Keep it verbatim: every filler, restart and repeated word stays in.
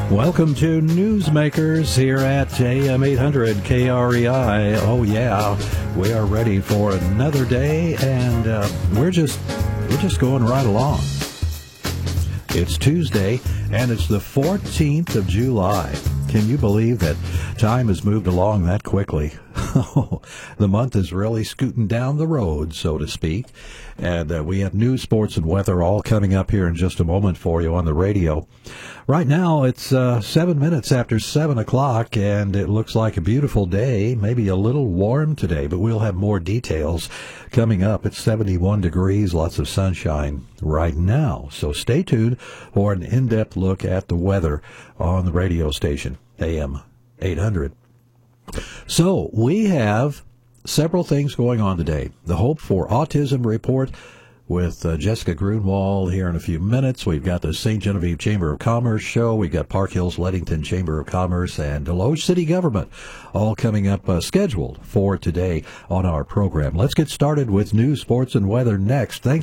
Welcome to Newsmakers here at A M eight hundred K R E I. Oh yeah, we are ready for another day, and uh, we're just we're just going right along. It's Tuesday, and it's the fourteenth of July. Can you believe that time has moved along that quickly? The month is really scooting down the road, so to speak. And uh, we have news, sports, and weather all coming up here in just a moment for you on the radio. Right now, it's uh, seven minutes after seven o'clock, and it looks like a beautiful day, maybe a little warm today, but we'll have more details coming up. It's seventy-one degrees, lots of sunshine right now. So stay tuned for an in-depth look at the weather on the radio station, A M eight hundred. So we have several things going on today. The Hope for Autism Report with uh, Jessica Grunwald here in a few minutes. We've got the Saint Genevieve Chamber of Commerce show. We've got Park Hills Leadington Chamber of Commerce and Deloge City Government all coming up uh, scheduled for today on our program. Let's get started with news, sports, and weather next. Thanks